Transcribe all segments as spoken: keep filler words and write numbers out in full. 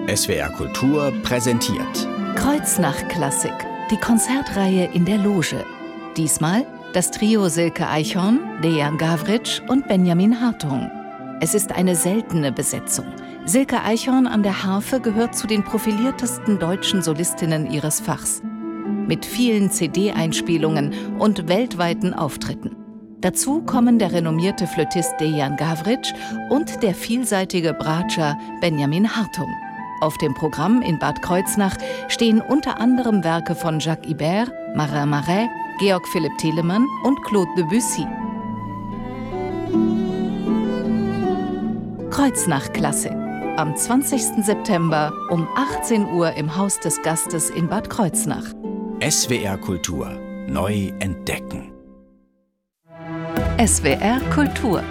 S W R Kultur präsentiert Kreuznach-Klassik, die Konzertreihe in der Loge. Diesmal das Trio Silke Eichhorn, Dejan Gavric und Benjamin Hartung. Es ist eine seltene Besetzung. Silke Eichhorn an der Harfe gehört zu den profiliertesten deutschen Solistinnen ihres Fachs. Mit vielen C D-Einspielungen und weltweiten Auftritten. Dazu kommen der renommierte Flötist Dejan Gavric und der vielseitige Bratscher Benjamin Hartung. Auf dem Programm in Bad Kreuznach stehen unter anderem Werke von Jacques Ibert, Marin Marais, Georg Philipp Telemann und Claude Debussy. Kreuznach-Klassik. Am zwanzigsten September um achtzehn Uhr im Haus des Gastes in Bad Kreuznach. S W R Kultur neu entdecken. S W R Kultur.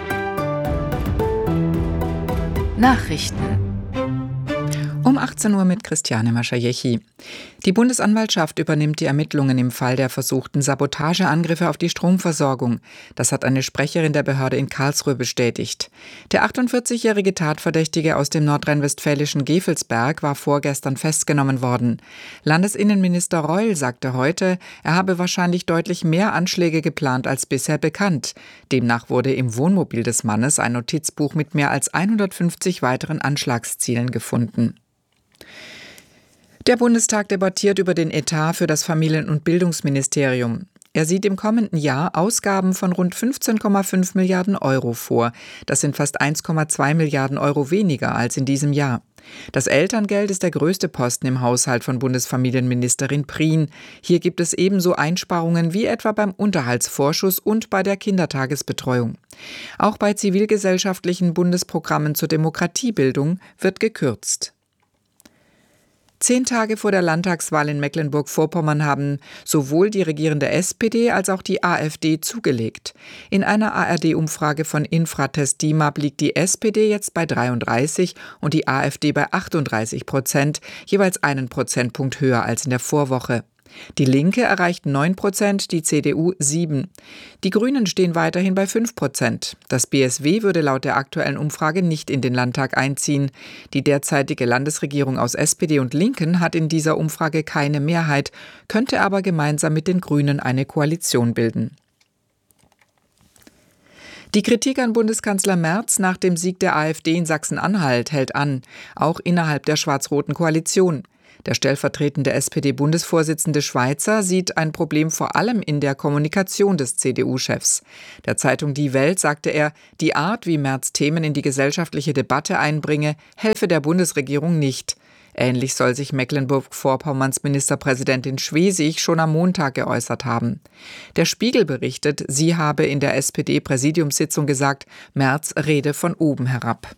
Nachrichten. Um achtzehn Uhr mit Christiane Maschajechi. Die Bundesanwaltschaft übernimmt die Ermittlungen im Fall der versuchten Sabotageangriffe auf die Stromversorgung. Das hat eine Sprecherin der Behörde in Karlsruhe bestätigt. Der achtundvierzigjährige Tatverdächtige aus dem nordrhein-westfälischen Gevelsberg war vorgestern festgenommen worden. Landesinnenminister Reul sagte heute, er habe wahrscheinlich deutlich mehr Anschläge geplant als bisher bekannt. Demnach wurde im Wohnmobil des Mannes ein Notizbuch mit mehr als hundertfünfzig weiteren Anschlagszielen gefunden. Der Bundestag debattiert über den Etat für das Familien- und Bildungsministerium. Er sieht im kommenden Jahr Ausgaben von rund fünfzehn Komma fünf Milliarden Euro vor. Das sind fast eins Komma zwei Milliarden Euro weniger als in diesem Jahr. Das Elterngeld ist der größte Posten im Haushalt von Bundesfamilienministerin Prien. Hier gibt es ebenso Einsparungen wie etwa beim Unterhaltsvorschuss und bei der Kindertagesbetreuung. Auch bei zivilgesellschaftlichen Bundesprogrammen zur Demokratiebildung wird gekürzt. Zehn Tage vor der Landtagswahl in Mecklenburg-Vorpommern haben sowohl die regierende S P D als auch die AfD zugelegt. In einer A R D-Umfrage von Infratest DIMAP liegt die S P D jetzt bei dreiunddreißig und die AfD bei achtunddreißig Prozent, jeweils einen Prozentpunkt höher als in der Vorwoche. Die Linke erreicht neun Prozent, die C D U sieben. Die Grünen stehen weiterhin bei fünf Prozent. Das B S W würde laut der aktuellen Umfrage nicht in den Landtag einziehen. Die derzeitige Landesregierung aus S P D und Linken hat in dieser Umfrage keine Mehrheit, könnte aber gemeinsam mit den Grünen eine Koalition bilden. Die Kritik an Bundeskanzler Merz nach dem Sieg der AfD in Sachsen-Anhalt hält an, auch innerhalb der schwarz-roten Koalition. Der stellvertretende S P D-Bundesvorsitzende Schweizer sieht ein Problem vor allem in der Kommunikation des C D U-Chefs. Der Zeitung Die Welt sagte er, die Art, wie Merz Themen in die gesellschaftliche Debatte einbringe, helfe der Bundesregierung nicht. Ähnlich soll sich Mecklenburg-Vorpommerns Ministerpräsidentin Schwesig schon am Montag geäußert haben. Der Spiegel berichtet, sie habe in der S P D-Präsidiumssitzung gesagt, Merz rede von oben herab.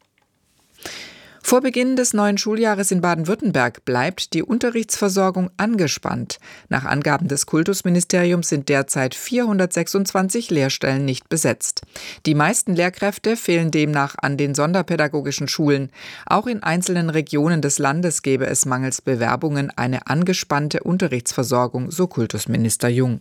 Vor Beginn des neuen Schuljahres in Baden-Württemberg bleibt die Unterrichtsversorgung angespannt. Nach Angaben des Kultusministeriums sind derzeit vierhundertsechsundzwanzig Lehrstellen nicht besetzt. Die meisten Lehrkräfte fehlen demnach an den sonderpädagogischen Schulen. Auch in einzelnen Regionen des Landes gäbe es mangels Bewerbungen eine angespannte Unterrichtsversorgung, so Kultusminister Jung.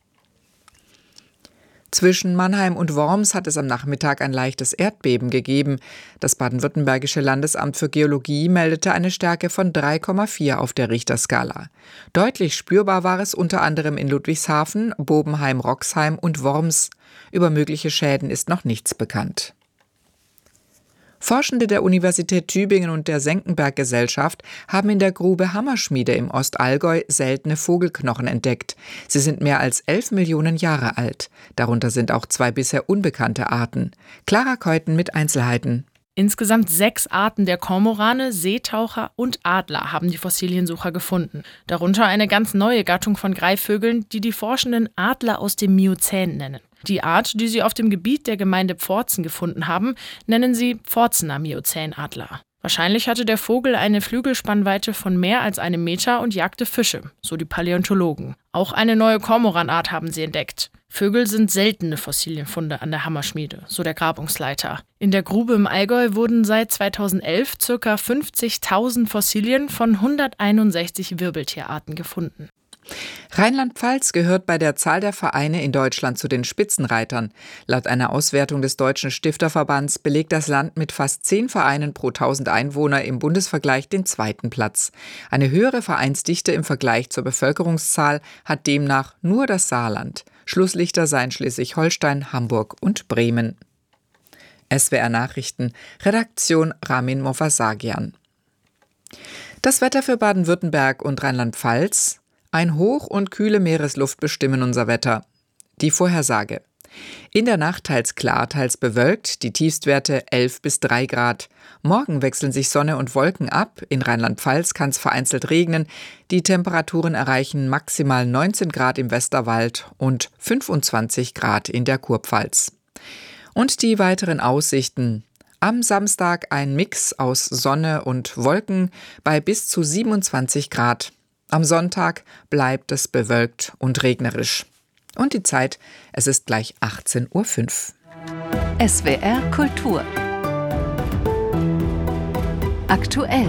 Zwischen Mannheim und Worms hat es am Nachmittag ein leichtes Erdbeben gegeben. Das baden-württembergische Landesamt für Geologie meldete eine Stärke von drei Komma vier auf der Richterskala. Deutlich spürbar war es unter anderem in Ludwigshafen, Bobenheim-Roxheim und Worms. Über mögliche Schäden ist noch nichts bekannt. Forschende der Universität Tübingen und der Senckenberg-Gesellschaft haben in der Grube Hammerschmiede im Ostallgäu seltene Vogelknochen entdeckt. Sie sind mehr als elf Millionen Jahre alt. Darunter sind auch zwei bisher unbekannte Arten. Clara Keuten mit Einzelheiten. Insgesamt sechs Arten der Kormorane, Seetaucher und Adler haben die Fossiliensucher gefunden. Darunter eine ganz neue Gattung von Greifvögeln, die die Forschenden Adler aus dem Miozän nennen. Die Art, die sie auf dem Gebiet der Gemeinde Pforzen gefunden haben, nennen sie Pforzener Miozänadler. Wahrscheinlich hatte der Vogel eine Flügelspannweite von mehr als einem Meter und jagte Fische, so die Paläontologen. Auch eine neue Kormoranart haben sie entdeckt. Vögel sind seltene Fossilienfunde an der Hammerschmiede, so der Grabungsleiter. In der Grube im Allgäu wurden seit zweitausendelf ca. fünfzigtausend Fossilien von hunderteinundsechzig Wirbeltierarten gefunden. Rheinland-Pfalz gehört bei der Zahl der Vereine in Deutschland zu den Spitzenreitern. Laut einer Auswertung des Deutschen Stifterverbands belegt das Land mit fast zehn Vereinen pro tausend Einwohner im Bundesvergleich den zweiten Platz. Eine höhere Vereinsdichte im Vergleich zur Bevölkerungszahl hat demnach nur das Saarland. Schlusslichter seien Schleswig-Holstein, Hamburg und Bremen. S W R Nachrichten, Redaktion Ramin Mofasagian. Das Wetter für Baden-Württemberg und Rheinland-Pfalz. Ein Hoch und kühle Meeresluft bestimmen unser Wetter. Die Vorhersage. In der Nacht teils klar, teils bewölkt, die Tiefstwerte elf bis drei Grad. Morgen wechseln sich Sonne und Wolken ab. In Rheinland-Pfalz kann es vereinzelt regnen. Die Temperaturen erreichen maximal neunzehn Grad im Westerwald und fünfundzwanzig Grad in der Kurpfalz. Und die weiteren Aussichten. Am Samstag ein Mix aus Sonne und Wolken bei bis zu siebenundzwanzig Grad. Am Sonntag bleibt es bewölkt und regnerisch. Und die Zeit, es ist gleich achtzehn Uhr fünf. S W R Kultur. Aktuell.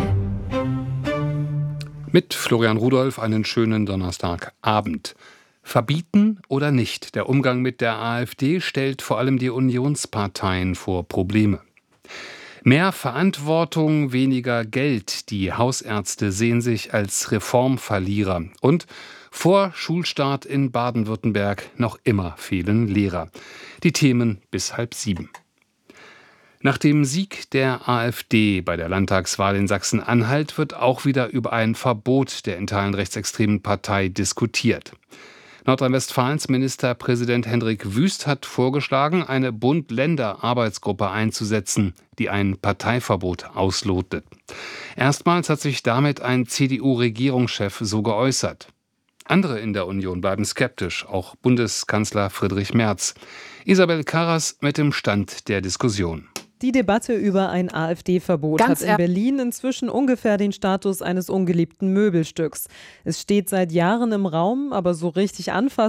Mit Florian Rudolph einen schönen Donnerstagabend. Verbieten oder nicht? Der Umgang mit der AfD stellt vor allem die Unionsparteien vor Probleme. Mehr Verantwortung, weniger Geld. Die Hausärzte sehen sich als Reformverlierer. Und vor Schulstart in Baden-Württemberg noch immer fehlen Lehrer. Die Themen bis halb sieben. Nach dem Sieg der AfD bei der Landtagswahl in Sachsen-Anhalt wird auch wieder über ein Verbot der in Teilen rechtsextremen Partei diskutiert. Nordrhein-Westfalens Ministerpräsident Hendrik Wüst hat vorgeschlagen, eine Bund-Länder-Arbeitsgruppe einzusetzen, die ein Parteiverbot auslotet. Erstmals hat sich damit ein C D U-Regierungschef so geäußert. Andere in der Union bleiben skeptisch, auch Bundeskanzler Friedrich Merz. Isabel Karras mit dem Stand der Diskussion. Die Debatte über ein AfD-Verbot hat in Berlin inzwischen ungefähr den Status eines ungeliebten Möbelstücks. Es steht seit Jahren im Raum, aber so richtig anfassen.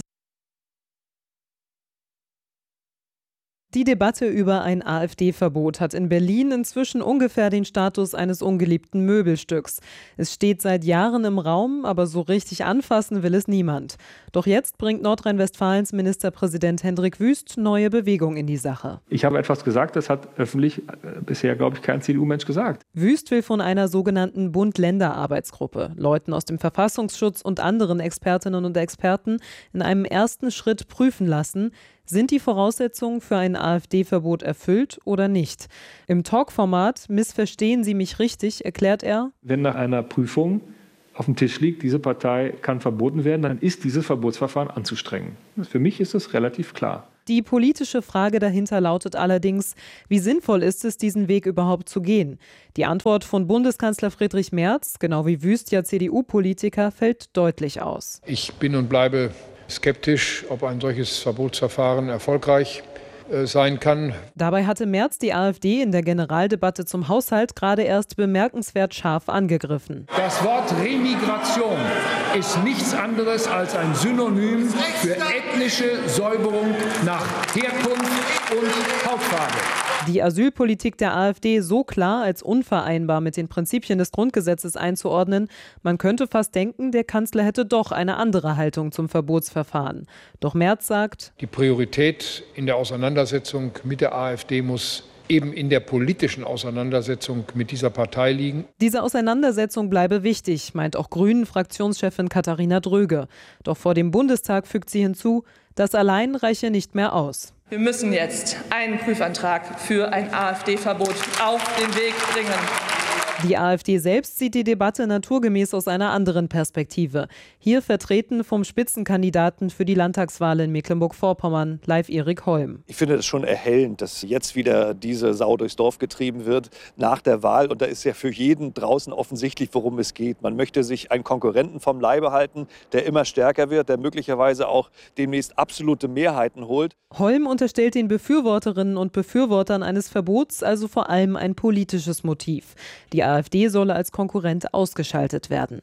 Die Debatte über ein AfD-Verbot hat in Berlin inzwischen ungefähr den Status eines ungeliebten Möbelstücks. Es steht seit Jahren im Raum, aber so richtig anfassen will es niemand. Doch jetzt bringt Nordrhein-Westfalens Ministerpräsident Hendrik Wüst neue Bewegung in die Sache. Ich habe etwas gesagt, das hat öffentlich bisher, glaube ich, kein C D U-Mensch gesagt. Wüst will von einer sogenannten Bund-Länder-Arbeitsgruppe, Leuten aus dem Verfassungsschutz und anderen Expertinnen und Experten, in einem ersten Schritt prüfen lassen, sind die Voraussetzungen für ein AfD-Verbot erfüllt oder nicht? Im Talkformat Missverstehen Sie mich richtig erklärt er: Wenn nach einer Prüfung auf dem Tisch liegt, diese Partei kann verboten werden, dann ist dieses Verbotsverfahren anzustrengen. Für mich ist es relativ klar. Die politische Frage dahinter lautet allerdings, wie sinnvoll ist es, diesen Weg überhaupt zu gehen? Die Antwort von Bundeskanzler Friedrich Merz, genau wie Wüst ja C D U-Politiker, fällt deutlich aus. Ich bin und bleibe skeptisch, ob ein solches Verbotsverfahren erfolgreich äh, sein kann. Dabei hatte Merz die AfD in der Generaldebatte zum Haushalt gerade erst bemerkenswert scharf angegriffen. Das Wort Remigration ist nichts anderes als ein Synonym für ethnische Säuberung nach Herkunft und Hautfarbe. Die Asylpolitik der AfD so klar als unvereinbar mit den Prinzipien des Grundgesetzes einzuordnen, man könnte fast denken, der Kanzler hätte doch eine andere Haltung zum Verbotsverfahren. Doch Merz sagt, die Priorität in der Auseinandersetzung mit der AfD muss eben in der politischen Auseinandersetzung mit dieser Partei liegen. Diese Auseinandersetzung bleibe wichtig, meint auch Grünen-Fraktionschefin Katharina Dröge. Doch vor dem Bundestag fügt sie hinzu, das allein reiche nicht mehr aus. Wir müssen jetzt einen Prüfantrag für ein AfD-Verbot auf den Weg bringen. Die AfD selbst sieht die Debatte naturgemäß aus einer anderen Perspektive. Hier vertreten vom Spitzenkandidaten für die Landtagswahl in Mecklenburg-Vorpommern, Leif Erik Holm. Ich finde es schon erhellend, dass jetzt wieder diese Sau durchs Dorf getrieben wird nach der Wahl. Und da ist ja für jeden draußen offensichtlich, worum es geht. Man möchte sich einen Konkurrenten vom Leibe halten, der immer stärker wird, der möglicherweise auch demnächst absolute Mehrheiten holt. Holm unterstellt den Befürworterinnen und Befürwortern eines Verbots also vor allem ein politisches Motiv. Die AfD solle als Konkurrent ausgeschaltet werden.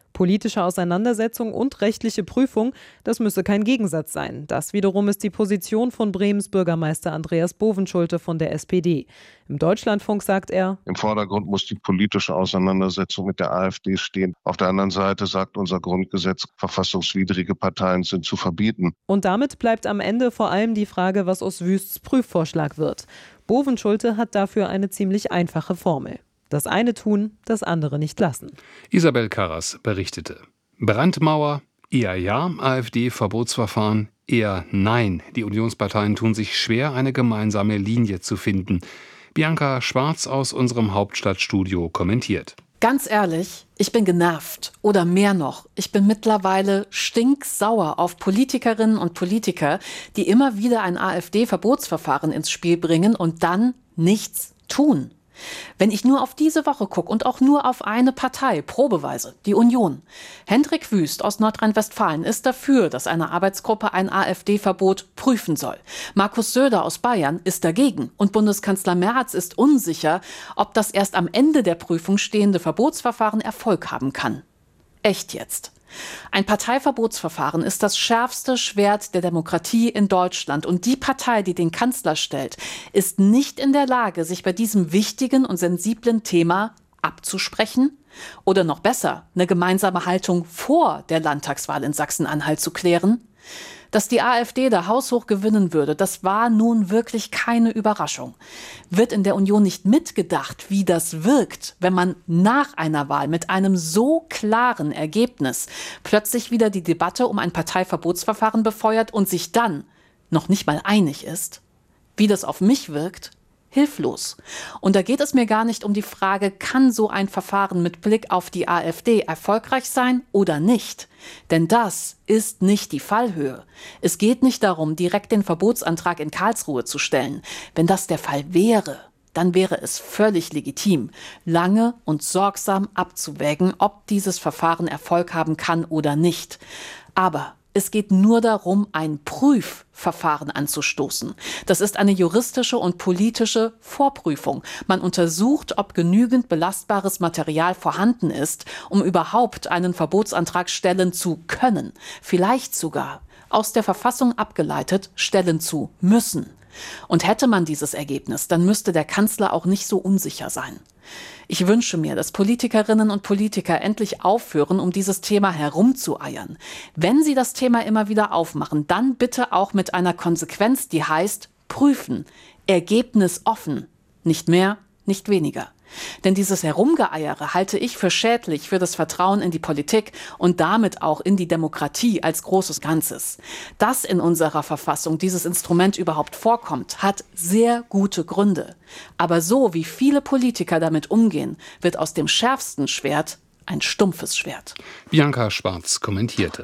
Politische Auseinandersetzung und rechtliche Prüfung, das müsse kein Gegensatz sein. Das wiederum ist die Position von Bremens Bürgermeister Andreas Bovenschulte von der S P D. Im Deutschlandfunk sagt er: Im Vordergrund muss die politische Auseinandersetzung mit der AfD stehen. Auf der anderen Seite sagt unser Grundgesetz, verfassungswidrige Parteien sind zu verbieten. Und damit bleibt am Ende vor allem die Frage, was aus Wüsts Prüfvorschlag wird. Bovenschulte hat dafür eine ziemlich einfache Formel. Das eine tun, das andere nicht lassen. Isabel Karras berichtete. Brandmauer, eher ja, AfD-Verbotsverfahren, eher nein. Die Unionsparteien tun sich schwer, eine gemeinsame Linie zu finden. Bianca Schwarz aus unserem Hauptstadtstudio kommentiert. Ganz ehrlich, ich bin genervt. Oder mehr noch, ich bin mittlerweile stinksauer auf Politikerinnen und Politiker, die immer wieder ein AfD-Verbotsverfahren ins Spiel bringen und dann nichts tun. Wenn ich nur auf diese Woche gucke und auch nur auf eine Partei, probeweise, die Union. Hendrik Wüst aus Nordrhein-Westfalen ist dafür, dass eine Arbeitsgruppe ein AfD-Verbot prüfen soll. Markus Söder aus Bayern ist dagegen. Und Bundeskanzler Merz ist unsicher, ob das erst am Ende der Prüfung stehende Verbotsverfahren Erfolg haben kann. Echt jetzt? Ein Parteiverbotsverfahren ist das schärfste Schwert der Demokratie in Deutschland. Und die Partei, die den Kanzler stellt, ist nicht in der Lage, sich bei diesem wichtigen und sensiblen Thema abzusprechen oder noch besser, eine gemeinsame Haltung vor der Landtagswahl in Sachsen-Anhalt zu klären. Dass die AfD da haushoch gewinnen würde, das war nun wirklich keine Überraschung. Wird in der Union nicht mitgedacht, wie das wirkt, wenn man nach einer Wahl mit einem so klaren Ergebnis plötzlich wieder die Debatte um ein Parteiverbotsverfahren befeuert und sich dann noch nicht mal einig ist? Wie das auf mich wirkt? Hilflos. Und da geht es mir gar nicht um die Frage, kann so ein Verfahren mit Blick auf die AfD erfolgreich sein oder nicht? Denn das ist nicht die Fallhöhe. Es geht nicht darum, direkt den Verbotsantrag in Karlsruhe zu stellen. Wenn das der Fall wäre, dann wäre es völlig legitim, lange und sorgsam abzuwägen, ob dieses Verfahren Erfolg haben kann oder nicht. Aber es geht nur darum, ein Prüfverfahren anzustoßen. Das ist eine juristische und politische Vorprüfung. Man untersucht, ob genügend belastbares Material vorhanden ist, um überhaupt einen Verbotsantrag stellen zu können. Vielleicht sogar, aus der Verfassung abgeleitet, stellen zu müssen. Und hätte man dieses Ergebnis, dann müsste der Kanzler auch nicht so unsicher sein. Ich wünsche mir, dass Politikerinnen und Politiker endlich aufhören, um dieses Thema herumzueiern. Wenn sie das Thema immer wieder aufmachen, dann bitte auch mit einer Konsequenz, die heißt prüfen, Ergebnis offen, nicht mehr, nicht weniger. Denn dieses Herumgeeiere halte ich für schädlich für das Vertrauen in die Politik und damit auch in die Demokratie als großes Ganzes. Dass in unserer Verfassung dieses Instrument überhaupt vorkommt, hat sehr gute Gründe. Aber so wie viele Politiker damit umgehen, wird aus dem schärfsten Schwert ein stumpfes Schwert. Bianca Schwarz kommentierte.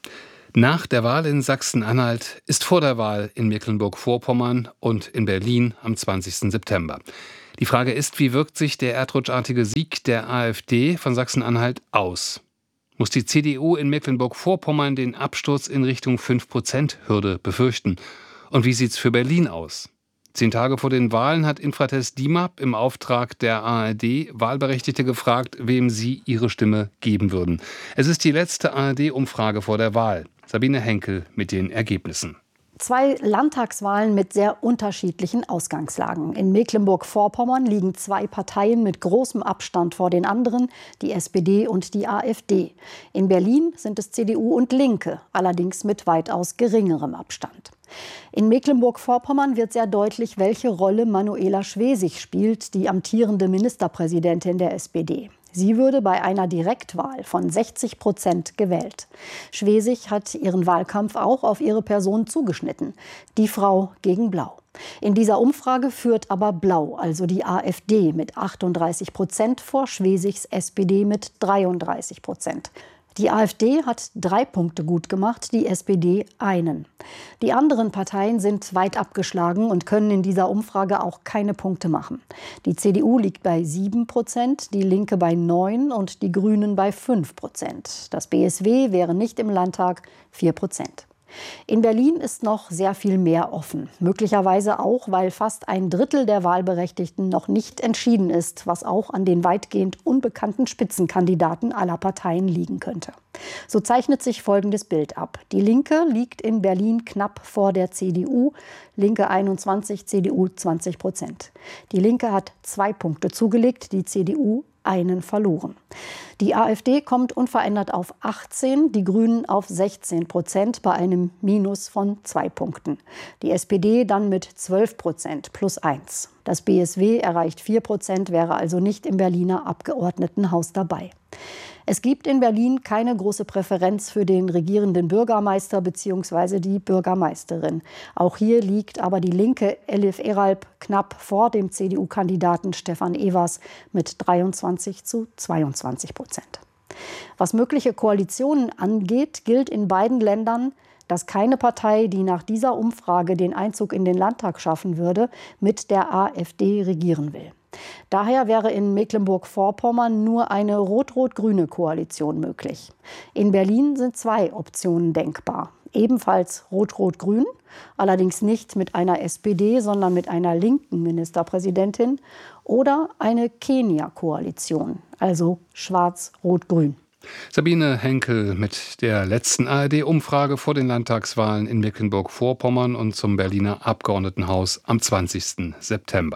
Nach der Wahl in Sachsen-Anhalt ist vor der Wahl in Mecklenburg-Vorpommern und in Berlin am zwanzigsten September. Die Frage ist, wie wirkt sich der erdrutschartige Sieg der AfD von Sachsen-Anhalt aus? Muss die C D U in Mecklenburg-Vorpommern den Absturz in Richtung fünf Prozent Hürde befürchten? Und wie sieht's für Berlin aus? Zehn Tage vor den Wahlen hat Infratest DIMAP im Auftrag der A R D Wahlberechtigte gefragt, wem sie ihre Stimme geben würden. Es ist die letzte A R D-Umfrage vor der Wahl. Sabine Henkel mit den Ergebnissen. Zwei Landtagswahlen mit sehr unterschiedlichen Ausgangslagen. In Mecklenburg-Vorpommern liegen zwei Parteien mit großem Abstand vor den anderen, die S P D und die AfD. In Berlin sind es C D U und Linke, allerdings mit weitaus geringerem Abstand. In Mecklenburg-Vorpommern wird sehr deutlich, welche Rolle Manuela Schwesig spielt, die amtierende Ministerpräsidentin der S P D. Sie würde bei einer Direktwahl von sechzig Prozent gewählt. Schwesig hat ihren Wahlkampf auch auf ihre Person zugeschnitten. Die Frau gegen Blau. In dieser Umfrage führt aber Blau, also die AfD, mit achtunddreißig Prozent vor Schwesigs S P D mit dreiunddreißig Prozent. Die AfD hat drei Punkte gut gemacht, die S P D einen. Die anderen Parteien sind weit abgeschlagen und können in dieser Umfrage auch keine Punkte machen. Die C D U liegt bei sieben Prozent, die Linke bei neun und die Grünen bei fünf Prozent. Das B S W wäre nicht im Landtag, vier Prozent. In Berlin ist noch sehr viel mehr offen. Möglicherweise auch, weil fast ein Drittel der Wahlberechtigten noch nicht entschieden ist, was auch an den weitgehend unbekannten Spitzenkandidaten aller Parteien liegen könnte. So zeichnet sich folgendes Bild ab. Die Linke liegt in Berlin knapp vor der C D U. Linke einundzwanzig, C D U zwanzig Prozent. Die Linke hat zwei Punkte zugelegt, die C D U einen verloren. Die AfD kommt unverändert auf achtzehn, die Grünen auf sechzehn Prozent bei einem Minus von zwei Punkten. Die S P D dann mit zwölf Prozent plus eins. Das B S W erreicht vier Prozent, wäre also nicht im Berliner Abgeordnetenhaus dabei. Es gibt in Berlin keine große Präferenz für den regierenden Bürgermeister bzw. die Bürgermeisterin. Auch hier liegt aber die Linke Elif Eralp knapp vor dem C D U-Kandidaten Stefan Evers mit dreiundzwanzig zu zweiundzwanzig Prozent. Was mögliche Koalitionen angeht, gilt in beiden Ländern, dass keine Partei, die nach dieser Umfrage den Einzug in den Landtag schaffen würde, mit der AfD regieren will. Daher wäre in Mecklenburg-Vorpommern nur eine rot-rot-grüne Koalition möglich. In Berlin sind zwei Optionen denkbar. Ebenfalls rot-rot-grün, allerdings nicht mit einer S P D, sondern mit einer linken Ministerpräsidentin, oder eine Kenia-Koalition, also schwarz-rot-grün. Sabine Henkel mit der letzten A R D-Umfrage vor den Landtagswahlen in Mecklenburg-Vorpommern und zum Berliner Abgeordnetenhaus am zwanzigsten September.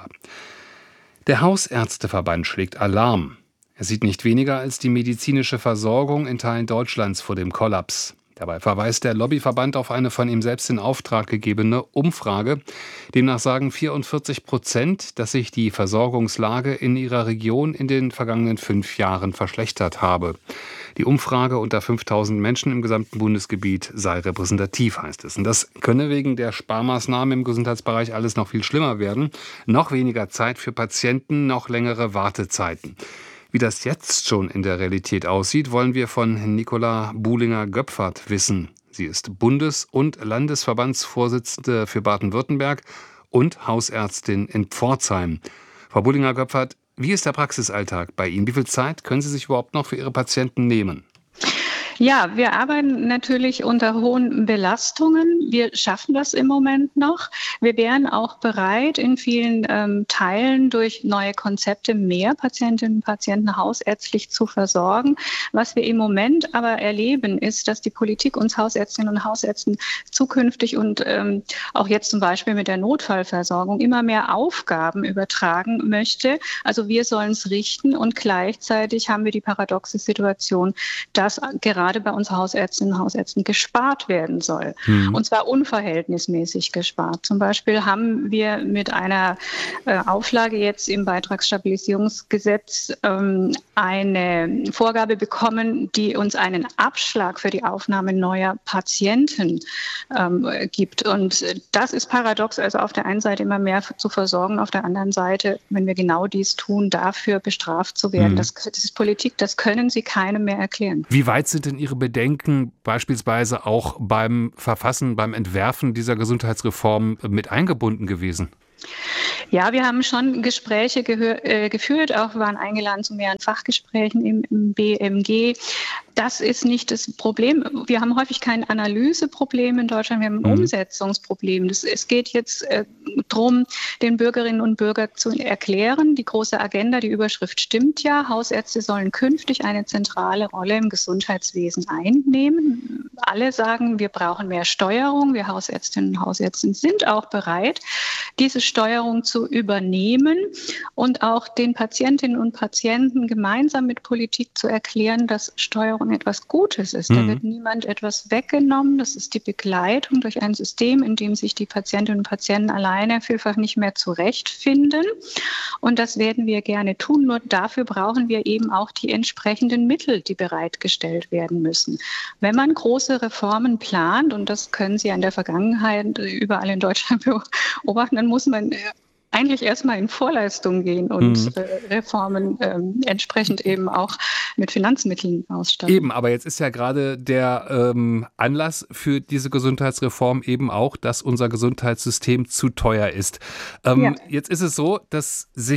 Der Hausärzteverband schlägt Alarm. Er sieht nicht weniger als die medizinische Versorgung in Teilen Deutschlands vor dem Kollaps. Dabei verweist der Lobbyverband auf eine von ihm selbst in Auftrag gegebene Umfrage. Demnach sagen vierundvierzig Prozent, dass sich die Versorgungslage in ihrer Region in den vergangenen fünf Jahren verschlechtert habe. Die Umfrage unter fünftausend Menschen im gesamten Bundesgebiet sei repräsentativ, heißt es. Und das könne wegen der Sparmaßnahmen im Gesundheitsbereich alles noch viel schlimmer werden. Noch weniger Zeit für Patienten, noch längere Wartezeiten. Wie das jetzt schon in der Realität aussieht, wollen wir von Nicola Buhlinger-Göpfert wissen. Sie ist Bundes- und Landesverbandsvorsitzende für Baden-Württemberg und Hausärztin in Pforzheim. Frau Buhlinger-Göpfert, wie ist der Praxisalltag bei Ihnen? Wie viel Zeit können Sie sich überhaupt noch für Ihre Patienten nehmen? Ja, wir arbeiten natürlich unter hohen Belastungen. Wir schaffen das im Moment noch. Wir wären auch bereit, in vielen ähm, Teilen durch neue Konzepte mehr Patientinnen und Patienten hausärztlich zu versorgen. Was wir im Moment aber erleben, ist, dass die Politik uns Hausärztinnen und Hausärzten zukünftig und ähm, auch jetzt zum Beispiel mit der Notfallversorgung immer mehr Aufgaben übertragen möchte. Also wir sollen es richten und gleichzeitig haben wir die paradoxe Situation, dass gerade gerade bei uns Hausärztinnen und Hausärzten gespart werden soll. Mhm. Und zwar unverhältnismäßig gespart. Zum Beispiel haben wir mit einer äh, Auflage jetzt im Beitragsstabilisierungsgesetz ähm, eine Vorgabe bekommen, die uns einen Abschlag für die Aufnahme neuer Patienten ähm, gibt. Und das ist paradox, also auf der einen Seite immer mehr zu versorgen, auf der anderen Seite, wenn wir genau dies tun, dafür bestraft zu werden. Mhm. Das, das ist Politik, das können Sie keinem mehr erklären. Wie weit sind denn Ihre Bedenken beispielsweise auch beim Verfassen, beim Entwerfen dieser Gesundheitsreform mit eingebunden gewesen? Ja, wir haben schon Gespräche gehör, äh, geführt, auch wir waren eingeladen zu mehreren Fachgesprächen im, im B M G. Das ist nicht das Problem. Wir haben häufig kein Analyseproblem in Deutschland, wir haben ein mhm. Umsetzungsproblem. Das, es geht jetzt äh, darum, den Bürgerinnen und Bürgern zu erklären, die große Agenda, die Überschrift stimmt ja, Hausärzte sollen künftig eine zentrale Rolle im Gesundheitswesen einnehmen. Alle sagen, wir brauchen mehr Steuerung. Wir Hausärztinnen und Hausärzte sind auch bereit, diese Steuerung zu übernehmen und auch den Patientinnen und Patienten gemeinsam mit Politik zu erklären, dass Steuerung etwas Gutes ist. Mhm. Da wird niemand etwas weggenommen. Das ist die Begleitung durch ein System, in dem sich die Patientinnen und Patienten alleine vielfach nicht mehr zurechtfinden. Und das werden wir gerne tun. Nur dafür brauchen wir eben auch die entsprechenden Mittel, die bereitgestellt werden müssen. Wenn man große Reformen plant, und das können Sie in der Vergangenheit überall in Deutschland beobachten, dann muss man eigentlich erstmal in Vorleistung gehen und mhm. äh, Reformen ähm, entsprechend eben auch mit Finanzmitteln ausstatten. Eben, aber jetzt ist ja gerade der ähm, Anlass für diese Gesundheitsreform eben auch, dass unser Gesundheitssystem zu teuer ist. Ähm, ja. Jetzt ist es so, dass sich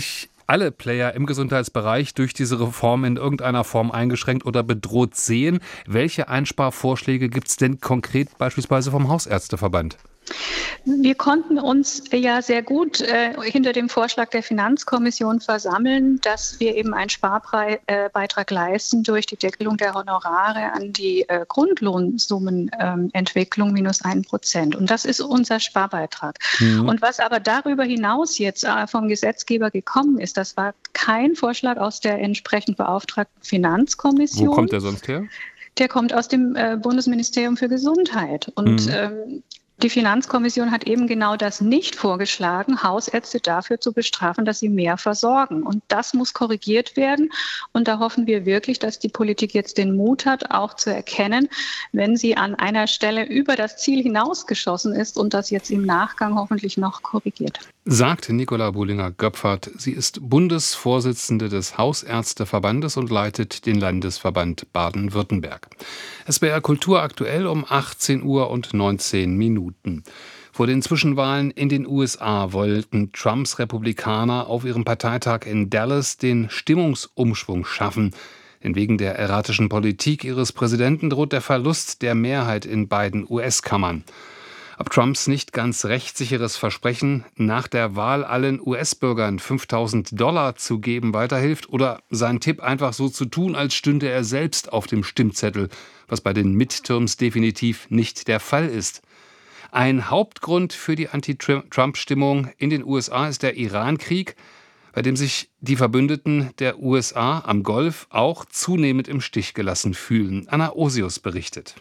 alle Player im Gesundheitsbereich durch diese Reform in irgendeiner Form eingeschränkt oder bedroht sehen. Welche Einsparvorschläge gibt es denn konkret beispielsweise vom Hausärzteverband? Wir konnten uns ja sehr gut äh, hinter dem Vorschlag der Finanzkommission versammeln, dass wir eben einen Sparbeitrag leisten durch die Deckelung der Honorare an die äh, Grundlohnsummenentwicklung äh, minus ein Prozent. Und das ist unser Sparbeitrag. Mhm. Und was aber darüber hinaus jetzt äh, vom Gesetzgeber gekommen ist, das war kein Vorschlag aus der entsprechend beauftragten Finanzkommission. Wo kommt der sonst her? Der kommt aus dem äh, Bundesministerium für Gesundheit. Und mhm. ähm, Die Finanzkommission hat eben genau das nicht vorgeschlagen, Hausärzte dafür zu bestrafen, dass sie mehr versorgen. Und das muss korrigiert werden. Und da hoffen wir wirklich, dass die Politik jetzt den Mut hat, auch zu erkennen, wenn sie an einer Stelle über das Ziel hinausgeschossen ist und das jetzt im Nachgang hoffentlich noch korrigiert. Sagt Nicola Bullinger-Göpfert. Sie ist Bundesvorsitzende des Hausärzteverbandes und leitet den Landesverband Baden-Württemberg. S W R Kultur aktuell um achtzehn Uhr und neunzehn Minuten. Vor den Zwischenwahlen in den U S A wollten Trumps Republikaner auf ihrem Parteitag in Dallas den Stimmungsumschwung schaffen. Denn wegen der erratischen Politik ihres Präsidenten droht der Verlust der Mehrheit in beiden U S-Kammern. Ob Trumps nicht ganz rechtssicheres Versprechen, nach der Wahl allen U S-Bürgern fünftausend Dollar zu geben, weiterhilft oder sein Tipp einfach so zu tun, als stünde er selbst auf dem Stimmzettel, was bei den Midterms definitiv nicht der Fall ist. Ein Hauptgrund für die Anti-Trump-Stimmung in den U S A ist der Iran-Krieg, bei dem sich die Verbündeten der U S A am Golf auch zunehmend im Stich gelassen fühlen. Anna Osius berichtet.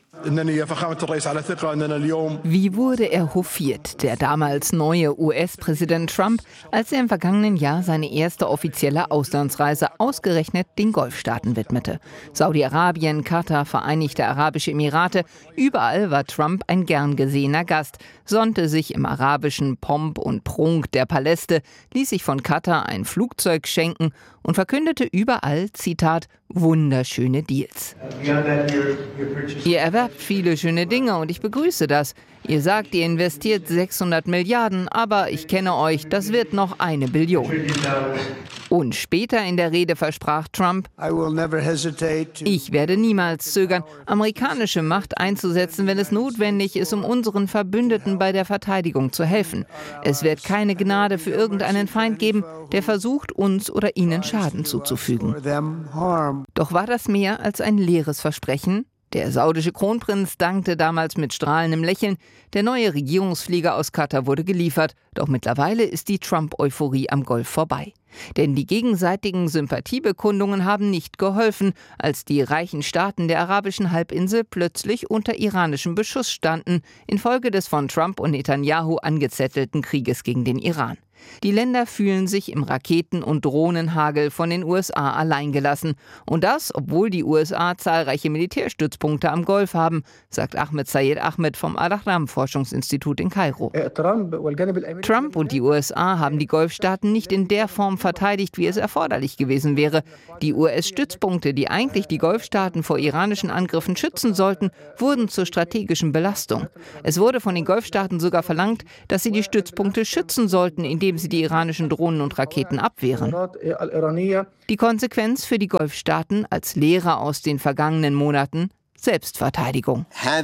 Wie wurde er hofiert, der damals neue U S-Präsident Trump, als er im vergangenen Jahr seine erste offizielle Auslandsreise ausgerechnet den Golfstaaten widmete. Saudi-Arabien, Katar, Vereinigte Arabische Emirate, überall war Trump ein gern gesehener Gast, sonnte sich im arabischen Pomp und Prunk der Paläste, ließ sich von Katar ein Flugzeug schenken und verkündete überall, Zitat, wunderschöne Deals. Ihr erwerbt viele schöne Dinge und ich begrüße das. Ihr sagt, ihr investiert sechshundert Milliarden, aber ich kenne euch, das wird noch eine Billion. Und später in der Rede versprach Trump, ich werde niemals zögern, amerikanische Macht einzusetzen, wenn es notwendig ist, um unseren Verbündeten bei der Verteidigung zu helfen. Es wird keine Gnade für irgendeinen Feind geben, der versucht, uns oder ihnen Schaden zuzufügen. Doch war das mehr als ein leeres Versprechen? Der saudische Kronprinz dankte damals mit strahlendem Lächeln. Der neue Regierungsflieger aus Katar wurde geliefert. Doch mittlerweile ist die Trump-Euphorie am Golf vorbei. Denn die gegenseitigen Sympathiebekundungen haben nicht geholfen, als die reichen Staaten der arabischen Halbinsel plötzlich unter iranischem Beschuss standen, infolge des von Trump und Netanyahu angezettelten Krieges gegen den Iran. Die Länder fühlen sich im Raketen- und Drohnenhagel von den U S A alleingelassen. Und das, obwohl die U S A zahlreiche Militärstützpunkte am Golf haben, sagt Ahmed Sayed Ahmed vom Al-Ahram-Forschungsinstitut in Kairo. Trump und die U S A haben die Golfstaaten nicht in der Form verteidigt, wie es erforderlich gewesen wäre. Die U S-Stützpunkte, die eigentlich die Golfstaaten vor iranischen Angriffen schützen sollten, wurden zur strategischen Belastung. Es wurde von den Golfstaaten sogar verlangt, dass sie die Stützpunkte schützen sollten, indem sie die iranischen Drohnen und Raketen abwehren. Die Konsequenz für die Golfstaaten als Lehre aus den vergangenen Monaten: Selbstverteidigung.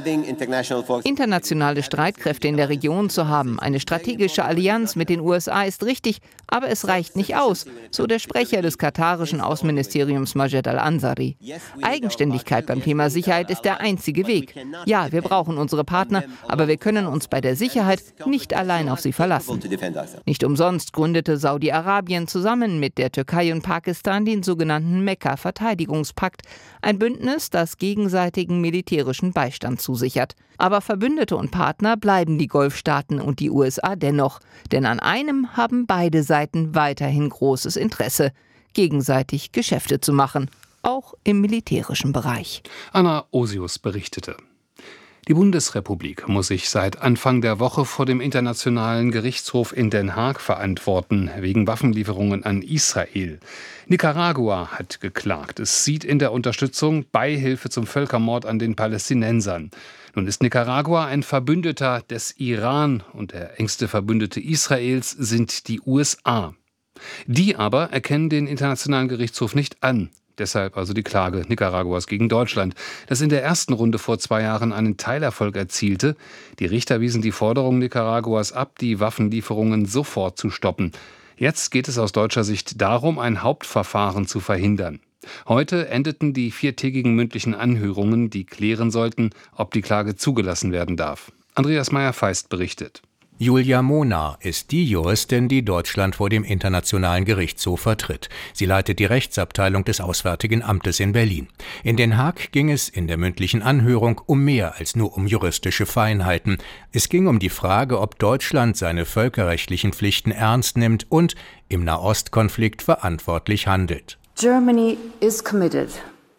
Internationale Streitkräfte in der Region zu haben, eine strategische Allianz mit den U S A ist richtig, aber es reicht nicht aus, so der Sprecher des katarischen Außenministeriums Majed Al-Ansari. Eigenständigkeit beim Thema Sicherheit ist der einzige Weg. Ja, wir brauchen unsere Partner, aber wir können uns bei der Sicherheit nicht allein auf sie verlassen. Nicht umsonst gründete Saudi-Arabien zusammen mit der Türkei und Pakistan den sogenannten Mekka-Verteidigungspakt, ein Bündnis, das gegenseitig militärischen Beistand zusichert. Aber Verbündete und Partner bleiben die Golfstaaten und die U S A dennoch. Denn an einem haben beide Seiten weiterhin großes Interesse: gegenseitig Geschäfte zu machen, auch im militärischen Bereich. Anna Osius berichtete. Die Bundesrepublik muss sich seit Anfang der Woche vor dem Internationalen Gerichtshof in Den Haag verantworten, wegen Waffenlieferungen an Israel. Nicaragua hat geklagt. Es sieht in der Unterstützung Beihilfe zum Völkermord an den Palästinensern. Nun ist Nicaragua ein Verbündeter des Iran und der engste Verbündete Israels sind die U S A. Die aber erkennen den Internationalen Gerichtshof nicht an. Deshalb also die Klage Nicaraguas gegen Deutschland, das in der ersten Runde vor zwei Jahren einen Teilerfolg erzielte. Die Richter wiesen die Forderung Nicaraguas ab, die Waffenlieferungen sofort zu stoppen. Jetzt geht es aus deutscher Sicht darum, ein Hauptverfahren zu verhindern. Heute endeten die viertägigen mündlichen Anhörungen, die klären sollten, ob die Klage zugelassen werden darf. Andreas Meyer-Feist berichtet. Julia Monar ist die Juristin, die Deutschland vor dem Internationalen Gerichtshof vertritt. Sie leitet die Rechtsabteilung des Auswärtigen Amtes in Berlin. In Den Haag ging es in der mündlichen Anhörung um mehr als nur um juristische Feinheiten. Es ging um die Frage, ob Deutschland seine völkerrechtlichen Pflichten ernst nimmt und im Nahostkonflikt verantwortlich handelt. Germany is committed.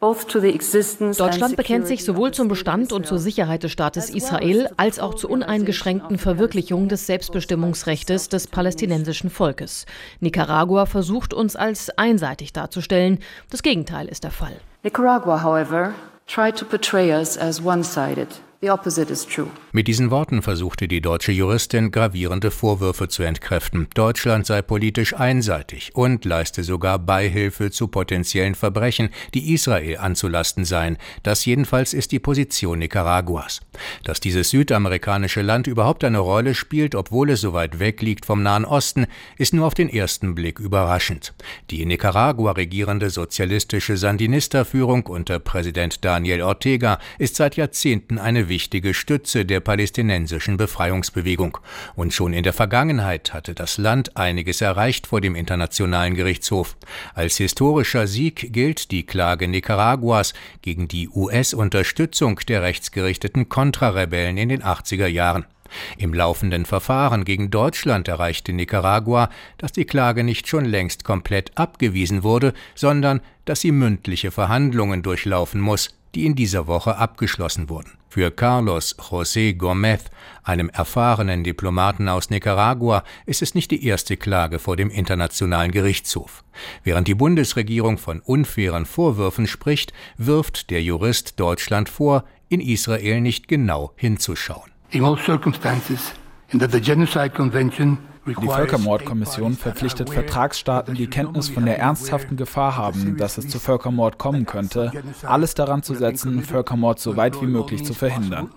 Deutschland bekennt sich sowohl zum Bestand und zur Sicherheit des Staates Israel als auch zur uneingeschränkten Verwirklichung des Selbstbestimmungsrechts des palästinensischen Volkes. Nicaragua versucht uns als einseitig darzustellen. Das Gegenteil ist der Fall. Nicaragua, however, tried to portray us as one-sided. The opposite is true. Mit diesen Worten versuchte die deutsche Juristin gravierende Vorwürfe zu entkräften. Deutschland sei politisch einseitig und leiste sogar Beihilfe zu potenziellen Verbrechen, die Israel anzulasten seien. Das jedenfalls ist die Position Nicaraguas. Dass dieses südamerikanische Land überhaupt eine Rolle spielt, obwohl es so weit weg liegt vom Nahen Osten, ist nur auf den ersten Blick überraschend. Die in Nicaragua regierende sozialistische Sandinista-Führung unter Präsident Daniel Ortega ist seit Jahrzehnten eine wichtige Stütze der palästinensischen Befreiungsbewegung. Und schon in der Vergangenheit hatte das Land einiges erreicht vor dem Internationalen Gerichtshof. Als historischer Sieg gilt die Klage Nicaraguas gegen die U S-Unterstützung der rechtsgerichteten Kontrarebellen in den achtziger Jahren. Im laufenden Verfahren gegen Deutschland erreichte Nicaragua, dass die Klage nicht schon längst komplett abgewiesen wurde, sondern dass sie mündliche Verhandlungen durchlaufen muss, die in dieser Woche abgeschlossen wurden. Für Carlos José Gómez, einem erfahrenen Diplomaten aus Nicaragua, ist es nicht die erste Klage vor dem Internationalen Gerichtshof. Während die Bundesregierung von unfairen Vorwürfen spricht, wirft der Jurist Deutschland vor, in Israel nicht genau hinzuschauen. In all circumstances, and that the Genocide Convention Die Völkermordkommission verpflichtet Vertragsstaaten, die Kenntnis von der ernsthaften Gefahr haben, dass es zu Völkermord kommen könnte, alles daran zu setzen, Völkermord so weit wie möglich zu verhindern.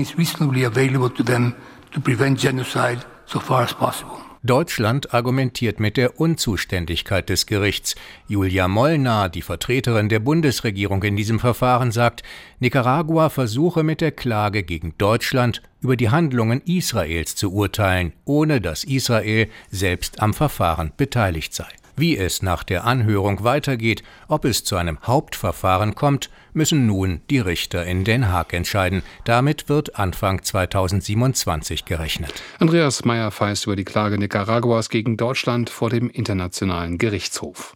Deutschland argumentiert mit der Unzuständigkeit des Gerichts. Julia Molnar, die Vertreterin der Bundesregierung in diesem Verfahren, sagt, Nicaragua versuche mit der Klage gegen Deutschland über die Handlungen Israels zu urteilen, ohne dass Israel selbst am Verfahren beteiligt sei. Wie es nach der Anhörung weitergeht, ob es zu einem Hauptverfahren kommt, müssen nun die Richter in Den Haag entscheiden. Damit wird Anfang zweitausendsiebenundzwanzig gerechnet. Andreas Meyer-Feist über die Klage Nicaraguas gegen Deutschland vor dem Internationalen Gerichtshof.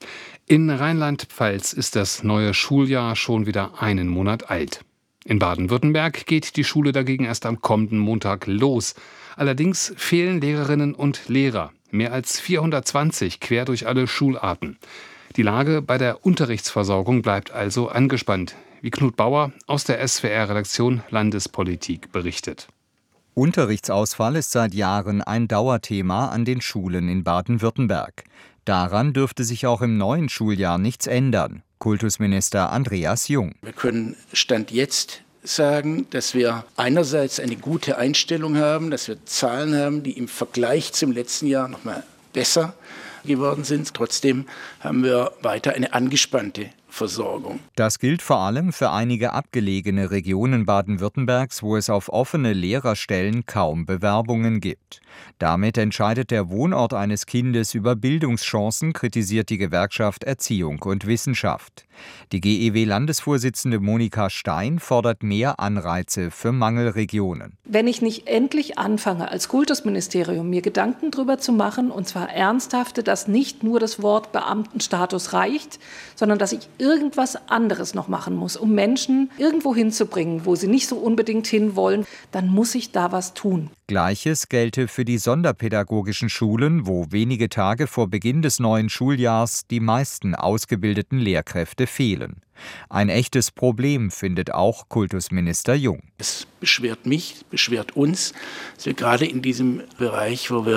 In Rheinland-Pfalz ist das neue Schuljahr schon wieder einen Monat alt. In Baden-Württemberg geht die Schule dagegen erst am kommenden Montag los. Allerdings fehlen Lehrerinnen und Lehrer. Mehr als vierhundertzwanzig quer durch alle Schularten. Die Lage bei der Unterrichtsversorgung bleibt also angespannt, wie Knut Bauer aus der S W R-Redaktion Landespolitik berichtet. Unterrichtsausfall ist seit Jahren ein Dauerthema an den Schulen in Baden-Württemberg. Daran dürfte sich auch im neuen Schuljahr nichts ändern. Kultusminister Andreas Jung. Wir können Stand jetzt sagen, dass wir einerseits eine gute Einstellung haben, dass wir Zahlen haben, die im Vergleich zum letzten Jahr noch mal besser geworden sind. Trotzdem haben wir weiter eine angespannte Versorgung. Das gilt vor allem für einige abgelegene Regionen Baden-Württembergs, wo es auf offene Lehrerstellen kaum Bewerbungen gibt. Damit entscheidet der Wohnort eines Kindes über Bildungschancen, kritisiert die Gewerkschaft Erziehung und Wissenschaft. Die G E W-Landesvorsitzende Monika Stein fordert mehr Anreize für Mangelregionen. Wenn ich nicht endlich anfange, als Kultusministerium mir Gedanken darüber zu machen, und zwar ernsthafte, dass nicht nur das Wort Beamtenstatus reicht, sondern dass ich irgendwas anderes noch machen muss, um Menschen irgendwo hinzubringen, wo sie nicht so unbedingt hinwollen, dann muss ich da was tun. Gleiches gelte für die sonderpädagogischen Schulen, wo wenige Tage vor Beginn des neuen Schuljahrs die meisten ausgebildeten Lehrkräfte fehlen. Ein echtes Problem findet auch Kultusminister Jung. Es beschwert mich, beschwert uns, dass wir gerade in diesem Bereich, wo wir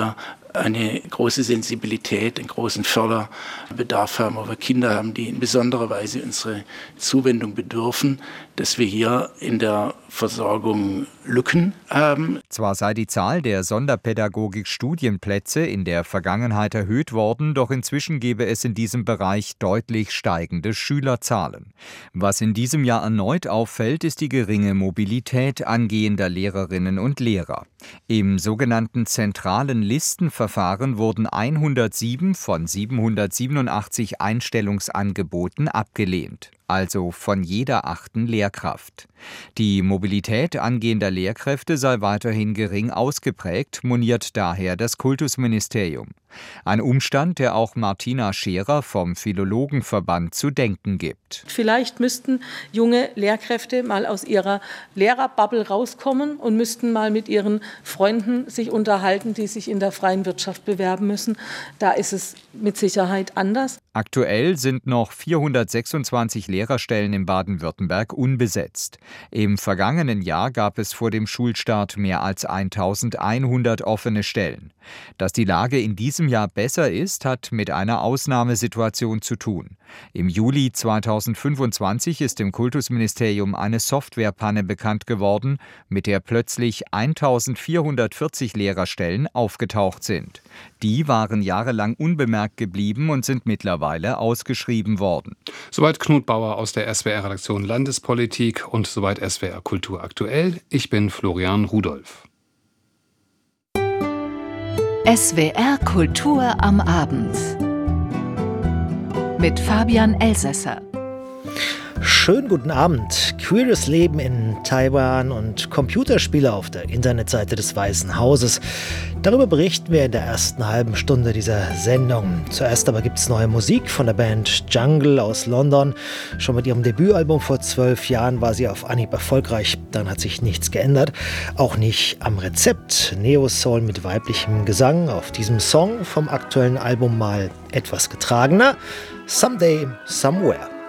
eine große Sensibilität, einen großen Förderbedarf haben, wo wir Kinder haben, die in besonderer Weise unsere Zuwendung bedürfen, dass wir hier in der Versorgung Lücken haben. Zwar sei die Zahl der Sonderpädagogik-Studienplätze in der Vergangenheit erhöht worden, doch inzwischen gebe es in diesem Bereich deutlich steigende Schülerzahlen. Was in diesem Jahr erneut auffällt, ist die geringe Mobilität angehender Lehrerinnen und Lehrer. Im sogenannten zentralen Listenverfahren wurden hundertsieben von siebenhundertsiebenundachtzig Einstellungsangeboten abgelehnt, also von jeder achten Lehrkraft. Die Mobilität angehender Lehrkräfte sei weiterhin gering ausgeprägt, moniert daher das Kultusministerium. Ein Umstand, der auch Martina Scherer vom Philologenverband zu denken gibt. Vielleicht müssten junge Lehrkräfte mal aus ihrer Lehrerbubble rauskommen und müssten mal mit ihren Freunden sich unterhalten, die sich in der freien Wirtschaft bewerben müssen. Da ist es mit Sicherheit anders. Aktuell sind noch vierhundertsechsundzwanzig Lehrerstellen in Baden-Württemberg unbesetzt. Im vergangenen Jahr gab es vor dem Schulstart mehr als eintausendeinhundert offene Stellen. Dass die Lage in diesem Jahr besser ist, hat mit einer Ausnahmesituation zu tun. Im Juli zweitausendfünfundzwanzig ist im Kultusministerium eine Softwarepanne bekannt geworden, mit der plötzlich eintausendvierhundertvierzig Lehrerstellen aufgetaucht sind. Die waren jahrelang unbemerkt geblieben und sind mittlerweile ausgeschrieben worden. Soweit Knut Bauer aus der S W R-Redaktion Landespolitik und soweit S W R Kultur aktuell. Ich bin Florian Rudolph. S W R Kultur am Abend mit Fabian Elsässer. Schönen guten Abend. Queeres Leben in Taiwan und Computerspiele auf der Internetseite des Weißen Hauses. Darüber berichten wir in der ersten halben Stunde dieser Sendung. Zuerst aber gibt es neue Musik von der Band Jungle aus London. Schon mit ihrem Debütalbum vor zwölf Jahren war sie auf Anhieb erfolgreich. Dann hat sich nichts geändert. Auch nicht am Rezept. Neo-Soul mit weiblichem Gesang. Auf diesem Song vom aktuellen Album mal etwas getragener. Someday, Somewhere.